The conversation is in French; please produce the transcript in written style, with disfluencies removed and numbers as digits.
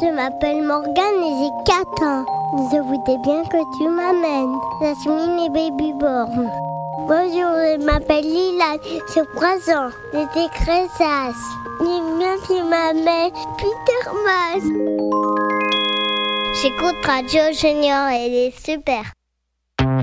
Je m'appelle Morgane et j'ai 4 ans. Je voudrais bien que tu m'amènes. Jasmine et Babyborn. Bonjour, je m'appelle Lila, j'ai 3 ans. J'étais très sage. J'aime bien que tu m'amènes Peter Mas. J'écoute Radio Junior et il est super.